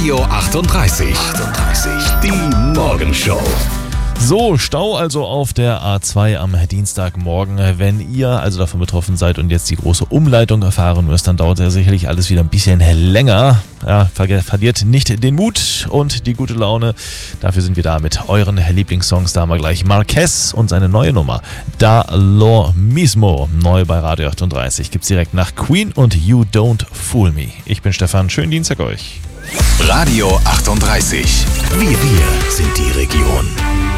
Radio 38. Die Morgenshow. So, Stau also auf der A2 am Dienstagmorgen. Wenn ihr also davon betroffen seid und jetzt die große Umleitung erfahren müsst, dann dauert ja sicherlich alles wieder ein bisschen länger. Ja, verliert nicht den Mut und die gute Laune. Dafür sind wir da mit euren Lieblingssongs. Da haben wir gleich Marquez und seine neue Nummer. Da lo mismo. Neu bei Radio 38. Gibt's direkt nach Queen und You Don't Fool Me. Ich bin Stefan. Schönen Dienstag euch. Radio 38. Wir sind die Region.